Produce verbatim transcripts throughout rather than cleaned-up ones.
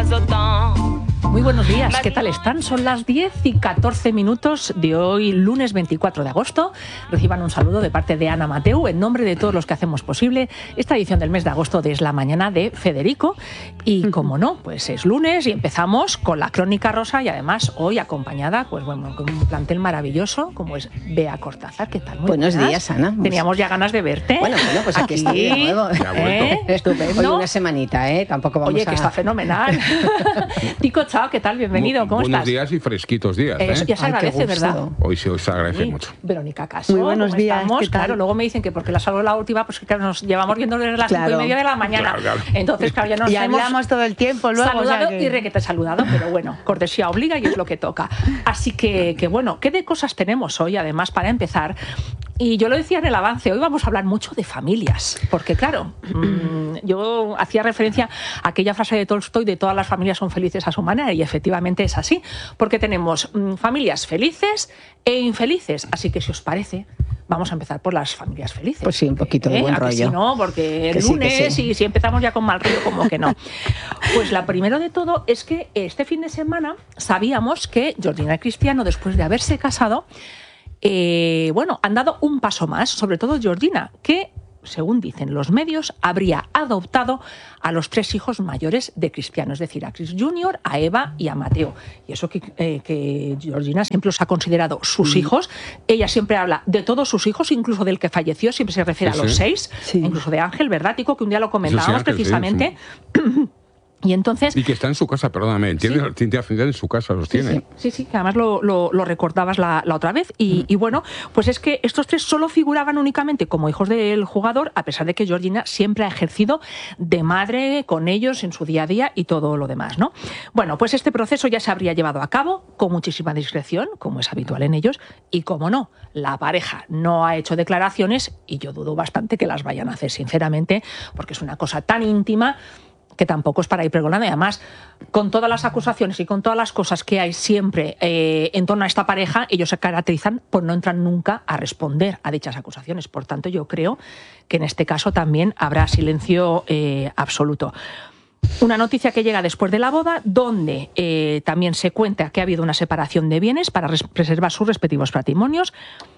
Muy buenos días, ¿qué tal están? Son las diez y catorce minutos de hoy, lunes veinticuatro de agosto. Reciban un saludo de parte de Ana Mateu, en nombre de todos los que hacemos posible esta edición del mes de agosto de Es la Mañana de Federico. Y como no, pues es lunes y empezamos con la Crónica Rosa y además hoy acompañada, pues bueno, con un plantel maravilloso como es Bea Cortázar. ¿Qué tal? Muy Buenos buenas. días, Ana. Teníamos ya ganas de verte. Bueno, bueno, pues aquí, aquí estoy de nuevo. ¿Eh? Estupendo. Oye, una semanita, ¿eh? Tampoco vamos Oye, a... que está fenomenal. Tico, chao, ¿qué tal? Bienvenido, ¿cómo Buenos estás? días y fresquitos días. ¿eh? Eso ya se Ay, agradece, ¿verdad? Hoy sí, hoy se agradece Sí. mucho. Verónica Caso, muy buenos ¿cómo días, estamos? ¿qué tal? Claro, luego me dicen que porque la salud la última, pues que claro, nos llevamos viendo desde las Claro. cinco y media de la mañana. Claro, claro. Entonces, claro, ya nos Y hemos hablamos todo el tiempo luego. saludado o sea que... y requete saludado, pero bueno, cortesía obliga y es lo que toca. Así que, que bueno, ¿qué de cosas tenemos hoy, además, para empezar? Y yo lo decía en el avance, hoy vamos a hablar mucho de familias, porque claro, mmm, yo hacía referencia a aquella frase de Tolstoy de todas las familias son felices a su manera, y efectivamente es así, porque tenemos mmm, familias felices e infelices, así que si os parece, vamos a empezar por las familias felices. Pues sí, un poquito de ¿Eh? buen ¿A que rollo. sí, no? Porque Que el sí, que lunes sí. y si empezamos ya con mal rollo, como que no. Pues la primero de todo es que este fin de semana sabíamos que Georgina y Cristiano, después de haberse casado, eh, bueno, han dado un paso más, sobre todo Georgina, que, según dicen los medios, habría adoptado a los tres hijos mayores de Cristiano, es decir, a Chris junior, a Eva y a Mateo. Y eso que, eh, que Georgina siempre los ha considerado sus Sí. hijos. Ella siempre habla de todos sus hijos, incluso del que falleció, siempre se refiere Sí, a los sí. seis, Sí. incluso de Ángel, ¿verdad, Tico? Que un día lo comentábamos Sí, sí, Ángel, precisamente. Sí, sí. Y entonces... Y que está en su casa, perdóname, tiene, Sí. tiene afinidad en su casa, los tiene. Sí, sí, sí, que además lo, lo, lo recordabas la, la otra vez. Y, y bueno, pues es que estos tres solo figuraban únicamente como hijos del jugador, a pesar de que Georgina siempre ha ejercido de madre con ellos en su día a día y todo lo demás, ¿no? Bueno, pues este proceso ya se habría llevado a cabo con muchísima discreción, como es habitual en ellos, y como no, la pareja no ha hecho declaraciones y yo dudo bastante que las vayan a hacer, sinceramente, porque es una cosa tan íntima que tampoco es para ir pregonando. Y además, con todas las acusaciones y con todas las cosas que hay siempre eh, en torno a esta pareja, ellos se caracterizan por no entrar nunca a responder a dichas acusaciones. Por tanto, yo creo que en este caso también habrá silencio eh, absoluto. Una noticia que llega después de la boda, donde eh, también se cuenta que ha habido una separación de bienes para res- preservar sus respectivos patrimonios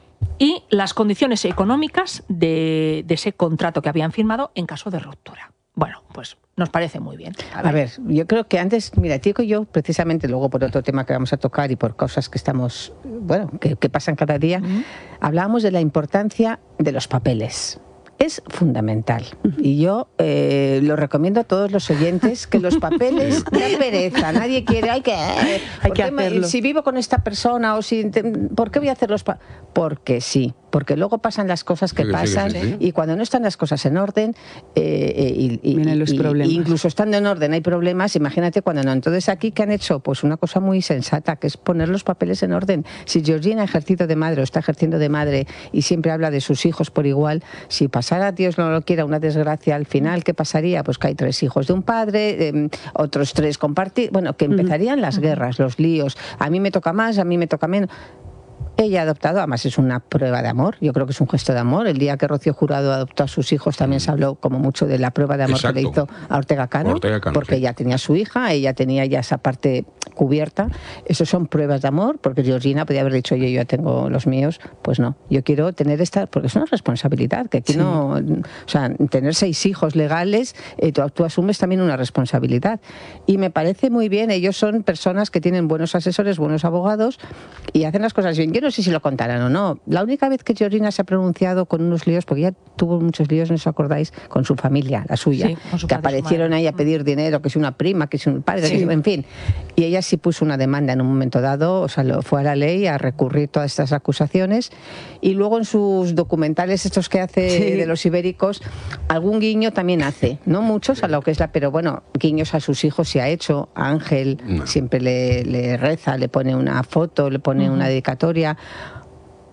y las condiciones económicas de, de ese contrato que habían firmado en caso de ruptura. Bueno, pues nos parece muy bien. A ver. a ver, yo creo que antes, mira, Tico y yo, precisamente luego por otro tema que vamos a tocar y por cosas que estamos, bueno, que, que pasan cada día, uh-huh. hablábamos de la importancia de los papeles. Es fundamental. Y yo eh, lo recomiendo a todos los oyentes que los papeles da pereza. Nadie quiere, hay que, hay que hacerlo. Me, si vivo con esta persona o si, ¿por qué voy a hacer los papeles? Porque sí. Porque luego pasan las cosas que sí, pasan sí, sí, sí. y cuando no están las cosas en orden eh, y, y, vienen los y, problemas. Y incluso estando en orden hay problemas, imagínate cuando no. Entonces aquí ¿qué han hecho? Pues una cosa muy sensata, que es poner los papeles en orden. Si Georgina ha ejercido de madre o está ejerciendo de madre y siempre habla de sus hijos por igual, si pasara, Dios no lo quiera, una desgracia al final, ¿qué pasaría? Pues que hay tres hijos de un padre, eh, otros tres compartidos, bueno, que empezarían las guerras, los líos. A mí me toca más, a mí me toca menos. Ella ha adoptado, además es una prueba de amor, yo creo que es un gesto de amor. El día que Rocío Jurado adoptó a sus hijos también se habló como mucho de la prueba de amor Exacto. que le hizo a Ortega Cano, Ortega Cano porque sí. ella tenía a su hija, ella tenía ya esa parte cubierta. Eso son pruebas de amor, porque Georgina podía haber dicho, oye, yo ya tengo los míos, pues no, yo quiero tener esta, porque es una responsabilidad, que aquí sí. no, o sea, tener seis hijos legales, eh, tú, tú asumes también una responsabilidad. Y me parece muy bien, ellos son personas que tienen buenos asesores, buenos abogados, y hacen las cosas bien. Yo no sé si lo contarán o no. La única vez que Georgina se ha pronunciado con unos líos, porque ella tuvo muchos líos, no os acordáis, con su familia, la suya, sí, su que aparecieron ahí a pedir dinero, que si una prima, que si un padre, sí. que, en fin. Y ella sí puso una demanda en un momento dado, o sea, lo, fue a la ley a recurrir todas estas acusaciones, y luego en sus documentales estos que hace sí. de los ibéricos, algún guiño también hace, no muchos a lo que es la, pero bueno, guiños a sus hijos sí ha hecho. A Ángel no. siempre le, le reza, le pone una foto, le pone uh-huh. una dedicatoria.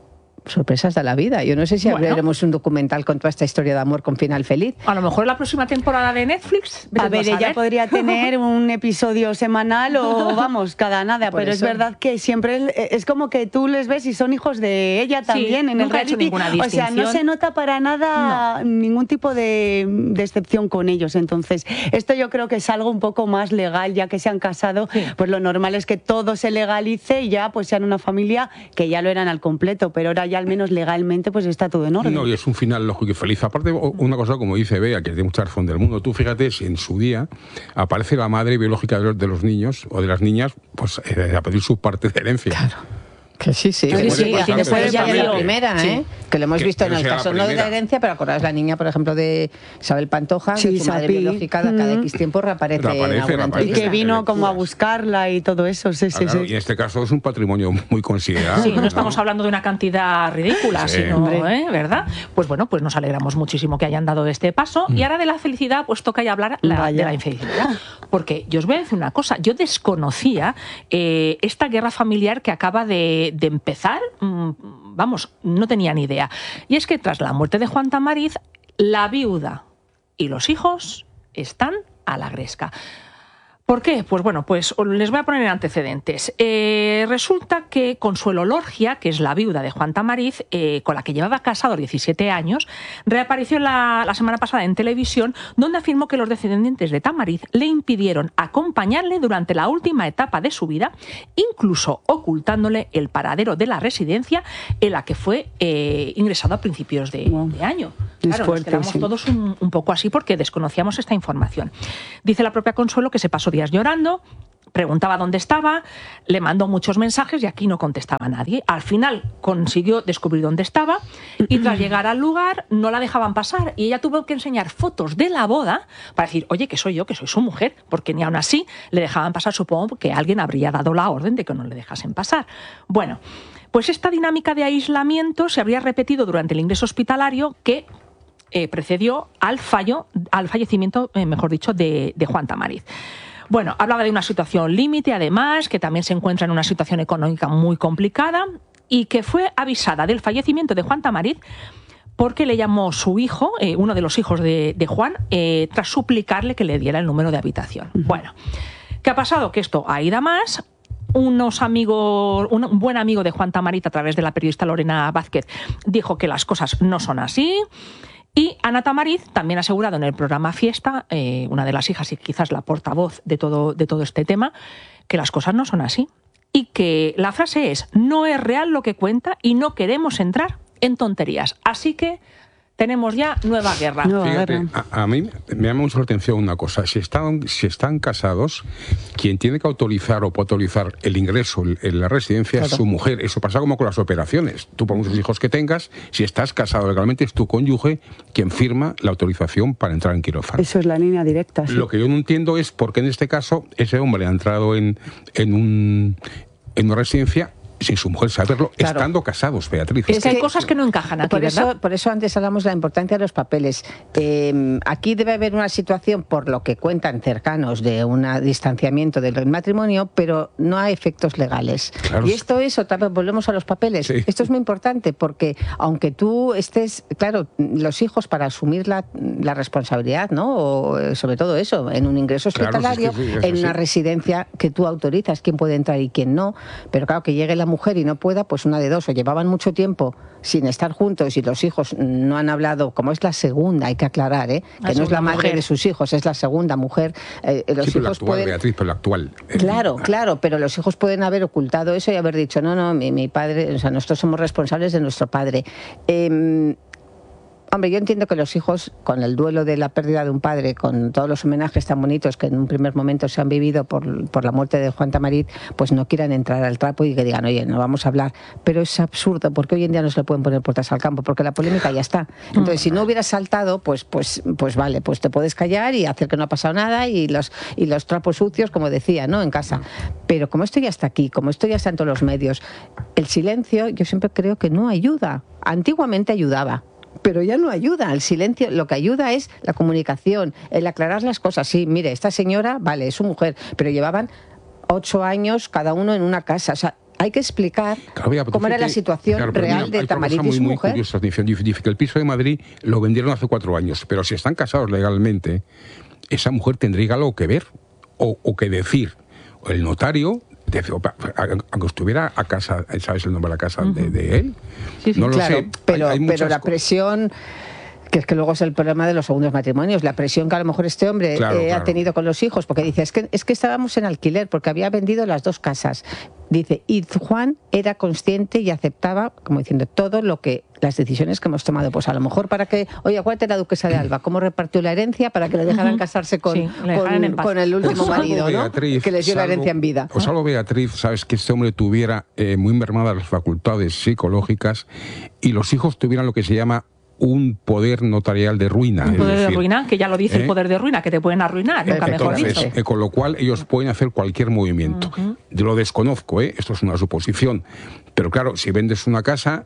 sorpresas de la vida. Yo no sé si Bueno. haremos un documental con toda esta historia de amor con final feliz. A lo mejor la próxima temporada de Netflix. A ver, ella podría tener un episodio semanal o, vamos, cada nada, Por pero eso. es verdad que siempre es como que tú les ves y son hijos de ella también en el nunca ha hecho reality. ninguna O sea, no distinción. se nota para nada ningún tipo de, de excepción con ellos. Entonces, esto yo creo que es algo un poco más legal, ya que se han casado, Sí. pues lo normal es que todo se legalice y ya pues sean una familia que ya lo eran al completo, pero ahora ya al menos legalmente pues está todo en orden. No, y es un final lógico y feliz. Aparte, o- una cosa como dice Bea, que tiene mucha razón del mundo, tú fíjate si en su día aparece la madre biológica de los, de los niños o de las niñas, pues eh, a pedir su parte de herencia. Que sí, sí. Que que puede sí, pasar que puede perfectamente. ser la primera, Sí. ¿eh? Que lo hemos Que- visto que en no el sea la caso no de la primera. herencia, pero acordaos la niña, por ejemplo, de Isabel Pantoja, Sí, que su madre Sapi. biológica cada Mm. X tiempo reaparece, Reaparece, en alguna reaparece. Y entrevista. que vino como a lecturas. buscarla y todo eso, sí, Ah, sí, claro, sí. y en este caso es un patrimonio muy considerable. Sí, no estamos hablando de una cantidad ridícula, Sí. sino, Hombre. ¿eh? ¿verdad? Pues bueno, pues nos alegramos muchísimo que hayan dado este paso. Y ahora de la felicidad, pues toca ya hablar la- Vaya. de la infelicidad. Porque yo os voy a decir una cosa, yo desconocía eh, esta guerra familiar que acaba de, de empezar, mm, vamos, no tenía ni idea. Y es que tras la muerte de Juan Tamariz, la viuda y los hijos están a la gresca. ¿Por qué? Pues bueno, pues les voy a poner antecedentes. Eh, resulta que Consuelo Lorgia, que es la viuda de Juan Tamariz, eh, con la que llevaba casado diecisiete años, reapareció la, la semana pasada en televisión, donde afirmó que los descendientes de Tamariz le impidieron acompañarle durante la última etapa de su vida, incluso ocultándole el paradero de la residencia en la que fue eh, ingresado a principios de, Wow. de año. Es Claro, fuerte, nos quedamos sí. todos un, un poco así porque desconocíamos esta información. Dice la propia Consuelo que se pasó días llorando, preguntaba dónde estaba, le mandó muchos mensajes y aquí no contestaba nadie. Al final consiguió descubrir dónde estaba y tras llegar al lugar no la dejaban pasar y ella tuvo que enseñar fotos de la boda para decir, oye, que soy yo, que soy su mujer, porque ni aún así le dejaban pasar, supongo que alguien habría dado la orden de que no le dejasen pasar. Bueno, pues esta dinámica de aislamiento se habría repetido durante el ingreso hospitalario que eh, precedió al fallo, al fallecimiento, eh, mejor dicho, de, de Juan Tamariz. Bueno, hablaba de una situación límite, además, que también se encuentra en una situación económica muy complicada y que fue avisada del fallecimiento de Juan Tamariz porque le llamó su hijo, eh, uno de los hijos de, de Juan, eh, tras suplicarle que le diera el número de habitación. Uh-huh. Bueno, ¿qué ha pasado? Que esto ha ido a más. Unos amigos, un buen amigo de Juan Tamariz, a través de la periodista Lorena Vázquez, dijo que las cosas no son así. Y Ana Tamariz también ha asegurado en el programa Fiesta, eh, una de las hijas y quizás la portavoz de todo, de todo este tema, que las cosas no son así. Y que la frase es, no es real lo que cuenta y no queremos entrar en tonterías. Así que tenemos ya nueva guerra. No. Fíjate, a, a mí me llama mucho la atención una cosa. Si están, si están casados, quien tiene que autorizar o puede autorizar el ingreso en la residencia claro. es su mujer. Eso pasa como con las operaciones. Tú, por muchos hijos que tengas, si estás casado legalmente, es tu cónyuge quien firma la autorización para entrar en quirófano. Eso es la línea directa. Sí. Lo que yo no entiendo es por qué en este caso ese hombre ha entrado en, en, un, en una residencia sin su mujer saberlo, claro. estando casados, Beatriz. Es que hay cosas que no encajan aquí, por ¿verdad? Eso, por eso antes hablamos de la importancia de los papeles. Eh, aquí debe haber una situación, por lo que cuentan cercanos, de un distanciamiento del matrimonio, pero no hay efectos legales. Claro. Y esto es, otra vez, volvemos a los papeles. Sí. Esto es muy importante porque, aunque tú estés, claro, los hijos para asumir la, la responsabilidad, ¿no? O sobre todo eso, en un ingreso hospitalario, claro, sí, sí, sí, en una sí. residencia que tú autorizas quién puede entrar y quién no, pero claro, que llegue la mujer y no pueda, pues una de dos, o llevaban mucho tiempo sin estar juntos y los hijos no han hablado, como es la segunda, hay que aclarar, ¿eh? que no es la madre mujer. de sus hijos, es la segunda mujer. Eh, los sí, pero hijos la actual, pueden... Beatriz, pero la actual. Claro, claro, pero los hijos pueden haber ocultado eso y haber dicho, no, no, mi, mi padre, o sea, nosotros somos responsables de nuestro padre. Eh, Hombre, yo entiendo que los hijos, con el duelo de la pérdida de un padre, con todos los homenajes tan bonitos que en un primer momento se han vivido por, por la muerte de Juan Tamariz, pues no quieran entrar al trapo y que digan, oye, no vamos a hablar. Pero es absurdo, porque hoy en día no se le pueden poner puertas al campo, porque la polémica ya está. Entonces, si no hubieras saltado, pues, pues, pues vale, pues te puedes callar y hacer que no ha pasado nada y los, y los trapos sucios, como decía, ¿no? En casa. Pero como esto ya está aquí, como esto ya está en todos los medios, el silencio yo siempre creo que no ayuda. Antiguamente ayudaba. Pero ya no ayuda, el silencio, lo que ayuda es la comunicación, el aclarar las cosas. Sí, mire, esta señora, vale, es su mujer, pero llevaban ocho años cada uno en una casa. O sea, hay que explicar claro, cómo era la situación claro, real mira, de Tamarit y su muy, mujer. Muy curiosa, dice, dice que el piso de Madrid lo vendieron hace cuatro años, pero si están casados legalmente, esa mujer tendría algo que ver o, o que decir. El notario, aunque estuviera a casa, ¿sabes el nombre de la casa uh-huh. de, de él? Sí, sí, no claro, lo sé. Pero, hay, hay pero la presión... que es que luego es el problema de los segundos matrimonios, la presión que a lo mejor este hombre claro, eh, claro. ha tenido con los hijos, porque dice, es que, es que estábamos en alquiler, porque había vendido las dos casas. Dice, y Juan era consciente y aceptaba, como diciendo, todo lo que, las decisiones que hemos tomado, pues a lo mejor para que, oye, acuérdate la duquesa de Alba, cómo repartió la herencia para que le dejaran uh-huh. casarse con, sí, con, con el último marido, Beatriz, ¿no? Que les dio salvo, la herencia en vida. O salvo Beatriz, sabes, que este hombre tuviera eh, muy mermadas las facultades psicológicas y los hijos tuvieran lo que se llama un poder notarial de ruina. Un poder decir, de ruina, que ya lo dice ¿eh? el poder de ruina, que te pueden arruinar, nunca mejor dicho. Eh, con lo cual ellos pueden hacer cualquier movimiento. Uh-huh. Lo desconozco, ¿eh? Esto es una suposición. Pero claro, si vendes una casa,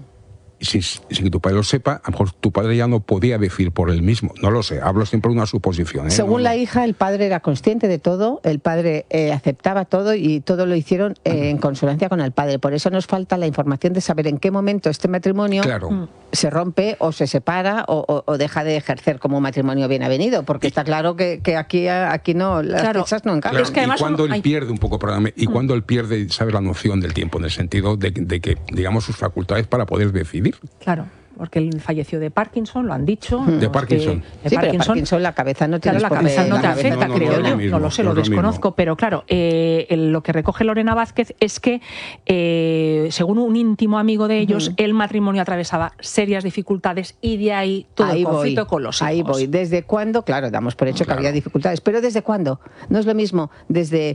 sin, sin que tu padre lo sepa, a lo mejor tu padre ya no podía decir por él mismo. No lo sé, hablo siempre de una suposición. ¿eh? Según no, la no. hija, el padre era consciente de todo, el padre eh, aceptaba todo y todo lo hicieron eh, uh-huh. en consonancia con el padre. Por eso nos falta la información de saber en qué momento este matrimonio claro. se rompe o se separa o, o, o deja de ejercer como un matrimonio bien avenido, porque está claro que, que aquí, aquí no, las claro. fechas no encajan. Claro, es que además y cuando son... él pierde un poco, perdóname, y cuando él pierde, sabe la noción del tiempo, en el sentido de, de que, digamos, sus facultades para poder decidir. Claro. Porque él falleció de Parkinson, lo han dicho. De Parkinson. De sí, Parkinson. Pero Parkinson la cabeza no tiene. Claro, la cabeza no te afecta, no, no, creo no, yo. lo mismo, No lo sé, no lo desconozco. Lo pero claro, eh, lo que recoge Lorena Vázquez es que, eh, según un íntimo amigo de ellos, uh-huh. el matrimonio atravesaba serias dificultades y de ahí todo ahí el conflicto voy, con los hijos. Ahí voy. ¿Desde cuándo? Claro, damos por hecho claro. que había dificultades. Pero ¿desde cuándo? No es lo mismo desde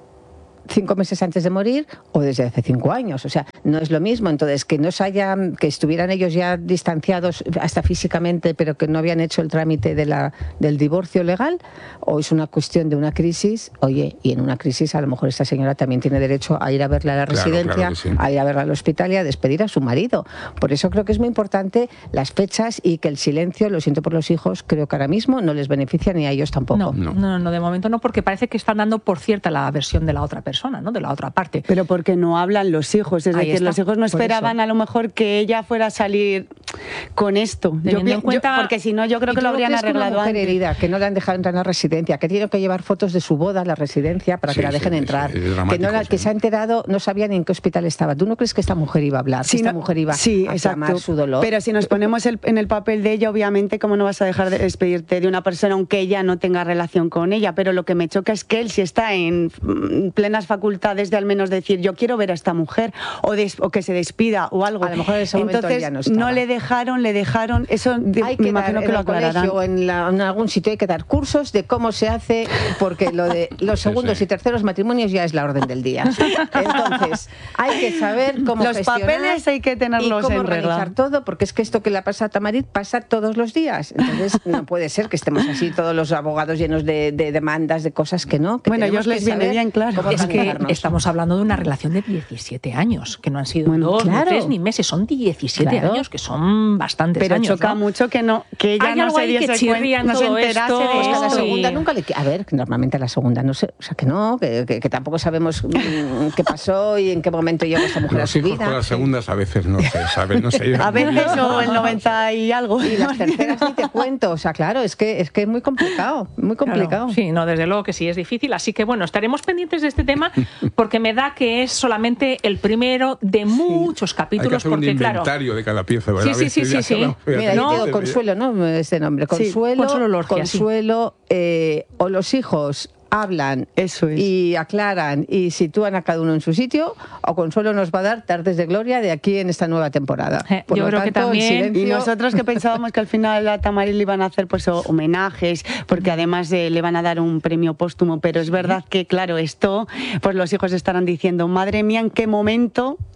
cinco meses antes de morir o desde hace cinco años, o sea, no es lo mismo. Entonces, que no se haya, que estuvieran ellos ya distanciados hasta físicamente, pero que no habían hecho el trámite de la, del divorcio legal, o es una cuestión de una crisis, oye, y en una crisis a lo mejor esta señora también tiene derecho a ir a verla a la claro, residencia, claro sí. a ir a verla al hospital y a despedir a su marido. Por eso creo que es muy importante las fechas y que el silencio, lo siento por los hijos, creo que ahora mismo no les beneficia ni a ellos tampoco. No, no, no, no de momento no, porque parece que están dando por cierta la versión de la otra persona. ¿no? De la otra parte. Pero porque no hablan los hijos, es Ahí decir, está. los hijos no esperaban a lo mejor que ella fuera a salir con esto. Yo, en cuenta, yo, porque si no, yo creo que lo habrían arreglado una mujer antes. herida, que no la han dejado entrar en la residencia, que tiene que llevar fotos de su boda a la residencia para sí, que la dejen sí, entrar, sí, que, no la, sí. que se ha enterado, no sabía ni en qué hospital estaba. ¿Tú no crees que esta mujer iba a hablar? Sí, que esta no, mujer iba sí, a exacto. clamar su dolor. Pero si nos ponemos el, en el papel de ella, obviamente, ¿cómo no vas a dejar de despedirte de una persona aunque ella no tenga relación con ella? Pero lo que me choca es que él, si está en plenas facultades de al menos decir yo quiero ver a esta mujer o, des, o que se despida o algo. A lo mejor en ese momento entonces ya no, no le dejaron, le dejaron, eso hay que me imagino dar, que lo en el aclararán. colegio o en, la, en algún sitio hay que dar cursos de cómo se hace, porque lo de los segundos sí, sí. y terceros matrimonios ya es la orden del día. Entonces, hay que saber cómo los gestionar papeles hay que tenerlos y cómo en regla. organizar todo, porque es que esto que le pasa a Tamarit pasa todos los días. Entonces, no puede ser que estemos así todos los abogados llenos de, de demandas, de cosas que no. Que bueno, ellos les viene bien, claro. Es que estamos hablando de una relación de diecisiete años, que no han sido bueno, dos, claro. ni tres, ni meses, son diecisiete claro. años, que son bastantes Pero años. Pero choca ¿no? mucho que no que ella Hay no algo se ahí que diese chirría en no se todo enterase esto, de Pues a la esto. segunda y... nunca le... A ver, normalmente a la segunda no sé, o sea que no, que, que, que tampoco sabemos qué pasó y en qué momento llegó esta mujer Los a su hijos vida. con las segundas a veces no se sabe, no se A veces o el noventa y algo. Y las terceras ni te cuento, o sea, claro, es que es que es muy complicado, muy complicado. Claro, sí, no, desde luego que sí es difícil, así que bueno, estaremos pendientes de este tema porque me da que es solamente el primero de muchos capítulos. Hay que hacer porque un inventario claro, de cada pieza, ¿verdad? Sí, sí, sí, sí, sí. Mira, no, yo digo Consuelo, ¿no? Este nombre, Consuelo, sí, Consuelo, Lorgia, Consuelo sí. eh, o los hijos hablan Eso es. y aclaran y sitúan a cada uno en su sitio, o Consuelo nos va a dar tardes de gloria de aquí en esta nueva temporada. Eh, Por yo lo creo tanto, que también. silencio... Y nosotros que pensábamos que al final a Tamarit le iban a hacer pues homenajes, porque además eh, le van a dar un premio póstumo, pero es verdad que claro, esto, pues los hijos estarán diciendo, madre mía, ¿en qué momento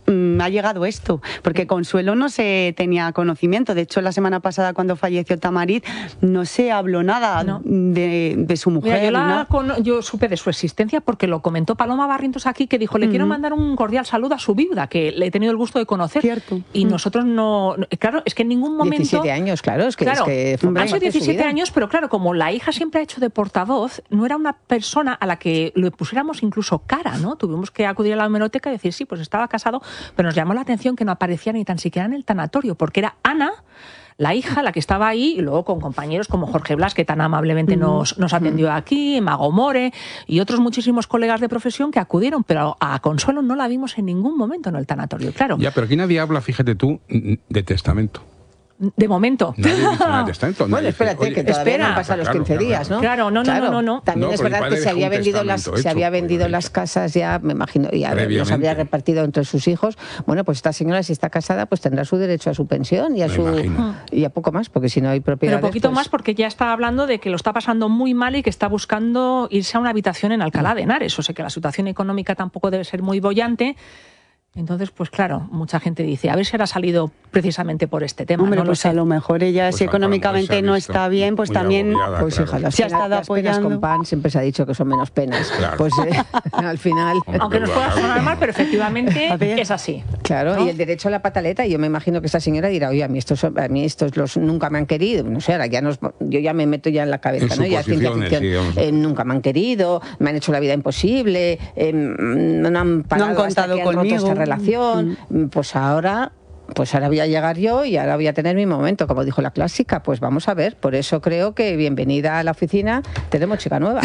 mmm, ha llegado esto, porque Consuelo no se tenía conocimiento. De hecho, la semana pasada cuando falleció Tamarit no se habló nada no. de, de su mujer. Mira, yo, la, ¿no? con, yo supe de su existencia porque lo comentó Paloma Barrientos aquí, que dijo, le uh-huh. quiero mandar un cordial saludo a su viuda, que le he tenido el gusto de conocer. Cierto. Y uh-huh. nosotros no... Claro, es que en ningún momento... diecisiete años, claro. Es que, claro, es que han sido diecisiete años, pero claro, como la hija siempre ha hecho de portavoz, no era una persona a la que le pusiéramos incluso cara, ¿no? Tuvimos que acudir a la hemeroteca y decir, sí, pues estaba casado, pero nos llamó la atención que no aparecía ni tan siquiera en el tanatorio, porque era Ana, la hija, la que estaba ahí, y luego con compañeros como Jorge Blas, que tan amablemente nos, nos atendió aquí, Mago More y otros muchísimos colegas de profesión que acudieron, pero a Consuelo no la vimos en ningún momento en el tanatorio, claro. Ya, pero aquí nadie habla, fíjate tú, de testamento. De momento. Nadie dice nada de testamento. Bueno, espérate, dice, que todavía espera. no han pasado los Claro, quince claro, días, ¿no? Claro, no, no, Claro. no, no, no. También No, es pero verdad el que se padre había dejó un vendido las, testamento se había hecho, vendido las casas ya, me imagino, y a- los habría repartido entre sus hijos. Bueno, pues esta señora, si está casada, pues tendrá su derecho a su pensión y a Me su imagino. y a poco más, porque si no hay propiedades. Pero poquito pues... más porque ya está hablando de que lo está pasando muy mal y que está buscando irse a una habitación en Alcalá de Henares. O sea que la situación económica tampoco debe ser muy boyante. Entonces, pues claro, mucha gente dice, a ver si ahora ha salido precisamente por este tema. Hombre, no lo pues sé. a lo mejor ella, Pues si a lo mejor económicamente se ha no visto está bien, pues muy también... agobiada, Pues claro. hija, las, Se ha penas, estado las penas apoyando. con pan siempre se ha dicho que son menos penas. Claro. Pues eh, al final... Hombre, Aunque nos pueda claro. sonar mal, pero efectivamente A ver. es así. Claro, ¿no? y el derecho a la pataleta, y yo me imagino que esta señora dirá, oye, a mí estos, a mí estos los nunca me han querido, no sé, ahora ya nos, yo ya me meto ya en la cabeza, En ¿no? Ya es ciencia suposiciones, ficción. sí, vamos. Eh, nunca me han querido, me han hecho la vida imposible, eh, no han parado hasta contado que han roto conmigo. esta relación, Mm. pues ahora... Pues ahora voy a llegar yo y ahora voy a tener mi momento, como dijo la clásica. Pues vamos a ver, por eso creo que bienvenida a la oficina, tenemos chica nueva.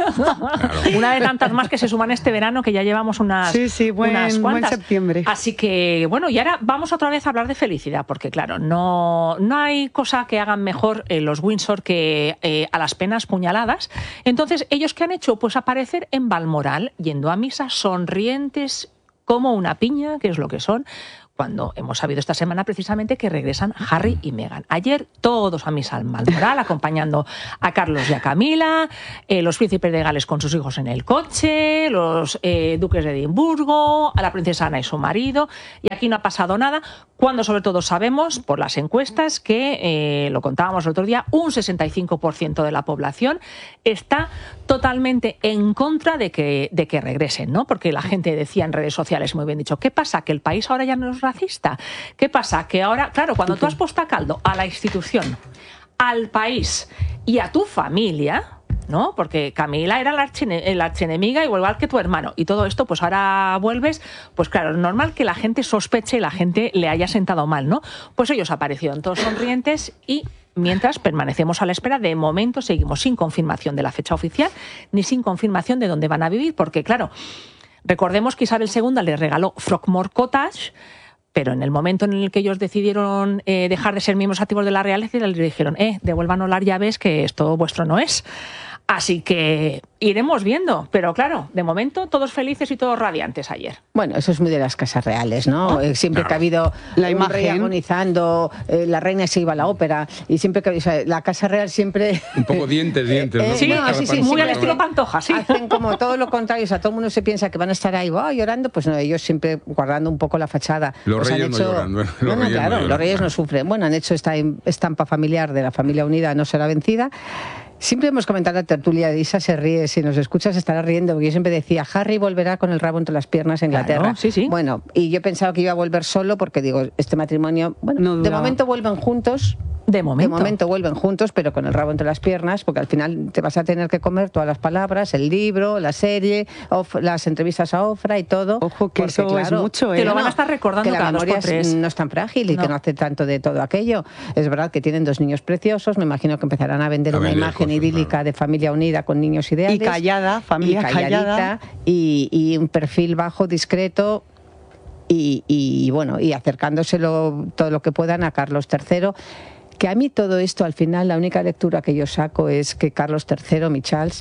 Una de tantas más que se suman este verano, que ya llevamos unas, Sí, sí, buen- unas buen cuantas. septiembre. Así que, bueno, y ahora vamos otra vez a hablar de felicidad, porque claro, no, no hay cosa que hagan mejor eh, los Windsor que eh, a las penas puñaladas. Entonces, ¿ellos qué han hecho? Pues aparecer en Balmoral, yendo a misa, sonrientes como una piña, que es lo que son, cuando hemos sabido esta semana precisamente que regresan Harry y Meghan. Ayer todos a misa en Balmoral, acompañando a Carlos y a Camila, eh, los príncipes de Gales con sus hijos en el coche, los eh, duques de Edimburgo, a la princesa Ana y su marido, y aquí no ha pasado nada, cuando sobre todo sabemos, por las encuestas, que, eh, lo contábamos el otro día, un sesenta y cinco por ciento de la población está totalmente en contra de que, de que regresen, ¿no? Porque la gente decía en redes sociales, muy bien dicho, ¿qué pasa? ¿Que el país ahora ya no es racista? ¿Qué pasa? Que ahora, claro, cuando tú has puesto a caldo a la institución, al país y a tu familia, ¿no? Porque Camila era la, archene, la archienemiga, igual que tu hermano, y todo esto, pues ahora vuelves, pues claro, es normal que la gente sospeche y la gente le haya sentado mal, ¿no? Pues ellos aparecieron todos sonrientes y mientras permanecemos a la espera, de momento seguimos sin confirmación de la fecha oficial ni sin confirmación de dónde van a vivir, porque claro, recordemos que Isabel segunda les regaló Frogmore Cottage, pero en el momento en el que ellos decidieron eh, dejar de ser miembros activos de la realeza, les dijeron, eh, devuélvanos las llaves, que esto vuestro no es. Así que iremos viendo, pero claro, de momento todos felices y todos radiantes ayer. Bueno, eso es muy de las casas reales, ¿no? ¿Ah? Siempre Claro. que ha habido La un imagen. rey agonizando, eh, la reina se iba a la ópera, y siempre que o sea, la casa real siempre... Un poco dientes, dientes, ¿no? Eh, Sí, Como cada sí, sí, pantoja, muy al ¿no? estilo Pantoja, sí. Hacen como todo lo contrario, o sea, todo el mundo se piensa que van a estar ahí oh, llorando, pues no, ellos siempre guardando un poco la fachada. Los Pues han reyes no hecho... lloran, ¿no? Los No, no, reyes no claro, lloran, los reyes claro. no sufren. Bueno, han hecho esta estampa familiar de la familia unida, no será vencida. Siempre hemos comentado la tertulia de Isa, se ríe, si nos escuchas estará riendo, porque yo siempre decía, Harry volverá con el rabo entre las piernas a Inglaterra. Claro, sí, sí. Bueno, y yo pensaba que iba a volver solo, porque digo, este matrimonio, bueno, No de duraba. momento vuelven juntos. De momento. De momento vuelven juntos, pero con el rabo entre las piernas, porque al final te vas a tener que comer todas las palabras, el libro, la serie, Of, las entrevistas a Ofra y todo. Ojo, que porque, eso es mucho, ¿eh? Te lo van a no, estar recordando que la cada dos memoria por tres. es- no es tan frágil y No. que no hace tanto de todo aquello. Es verdad que tienen dos niños preciosos, me imagino que empezarán a vender A una vender imagen cosas, idílica claro. de familia unida con niños ideales. Y callada, familia y calladita, callada. Y, y un perfil bajo, discreto. Y, y bueno, y acercándoselo todo lo que puedan a Carlos tercero. Que a mí todo esto, al final, la única lectura que yo saco es que Carlos tercero, mi Charles,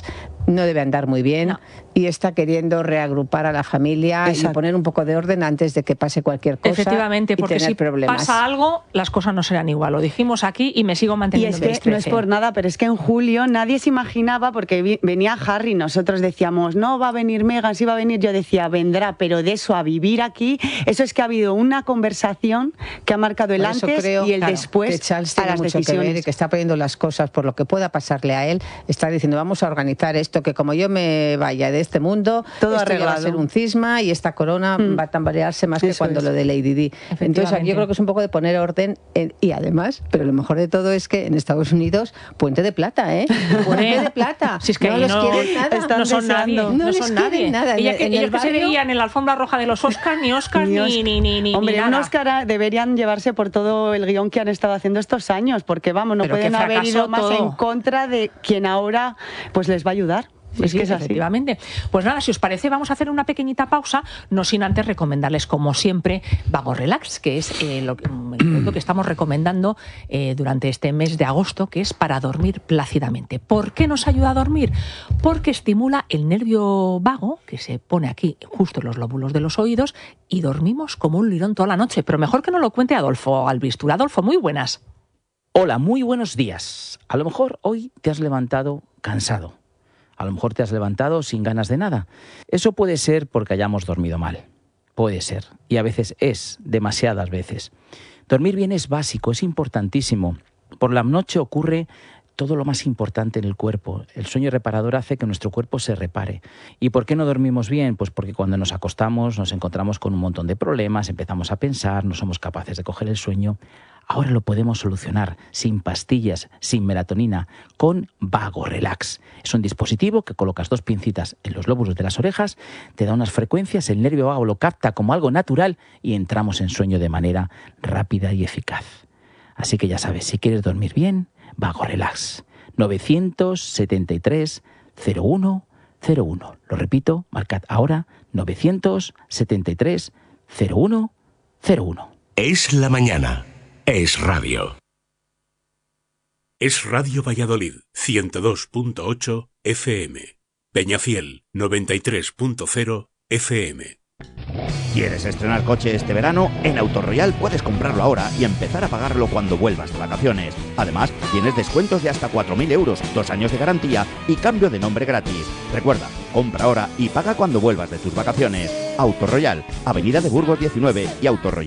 no debe andar muy bien no. y está queriendo reagrupar a la familia Exacto. y poner un poco de orden antes de que pase cualquier cosa. Efectivamente, porque y tener si problemas. pasa algo, las cosas no serán igual. Lo dijimos aquí y me sigo manteniendo. Y es que no es por nada, pero es que en julio nadie se imaginaba, porque venía Harry, nosotros decíamos, no va a venir Meghan, sí va a venir. Yo decía, vendrá, pero de eso a vivir aquí, eso es que ha habido una conversación que ha marcado el antes creo, y el claro, después que Charles tiene a las mucho decisiones. Que ver y que está poniendo las cosas por lo que pueda pasarle a él. Está diciendo, vamos a organizar esto, que como yo me vaya de este mundo, todo esto arreglado. Ya va a ser un cisma y esta corona mm. va a tambalearse más eso que cuando es. Lo de Lady Di. Entonces aquí yo creo que es un poco de poner orden en, y además, pero lo mejor de todo es que en Estados Unidos, puente de plata, ¿eh? Puente de plata. Si es que no los no, quieren nada. No son nadie. No, no son nadie. Nada. Ella, en ellos el que se veían en la alfombra roja de los Oscars, ni Oscars, ni, ni, ni, ni, ni Hombre, nada. un Oscar deberían llevarse por todo el guión que han estado haciendo estos años, porque vamos, no pero pueden haber ido más todo. En contra de quien ahora pues les va a ayudar. Sí, es sí, que es efectivamente. así. Pues nada, si os parece, vamos a hacer una pequeñita pausa, no sin antes recomendarles, como siempre, Vago Relax, que es eh, lo, lo que estamos recomendando eh, durante este mes de agosto, que es para dormir plácidamente. ¿Por qué nos ayuda a dormir? Porque estimula el nervio vago, que se pone aquí justo en los lóbulos de los oídos, y dormimos como un lirón toda la noche. Pero mejor que no lo cuente Adolfo Albistur. Adolfo, muy buenas. Hola, muy buenos días. A lo mejor hoy te has levantado cansado. A lo mejor te has levantado sin ganas de nada. Eso puede ser porque hayamos dormido mal. Puede ser. Y a veces es, demasiadas veces. Dormir bien es básico, es importantísimo. Por la noche ocurre todo lo más importante en el cuerpo. El sueño reparador hace que nuestro cuerpo se repare. ¿Y por qué no dormimos bien? Pues porque cuando nos acostamos nos encontramos con un montón de problemas, empezamos a pensar, no somos capaces de coger el sueño. Ahora lo podemos solucionar sin pastillas, sin melatonina, con Vago Relax. Es un dispositivo que colocas dos pincitas en los lóbulos de las orejas, te da unas frecuencias, el nervio vago lo capta como algo natural y entramos en sueño de manera rápida y eficaz. Así que ya sabes, si quieres dormir bien, Vago Relax. novecientos setenta y tres cero uno cero uno. Lo repito, marcad ahora novecientos setenta y tres cero uno cero uno. Es la mañana. Es radio. Es Radio Valladolid, ciento dos punto ocho F M. Peñafiel, noventa y tres punto cero F M. ¿Quieres estrenar coche este verano? En Autoroyal puedes comprarlo ahora y empezar a pagarlo cuando vuelvas de vacaciones. Además, tienes descuentos de hasta cuatro mil euros, dos años de garantía y cambio de nombre gratis. Recuerda, compra ahora y paga cuando vuelvas de tus vacaciones. Autoroyal, Avenida de Burgos diecinueve y Autoroyal.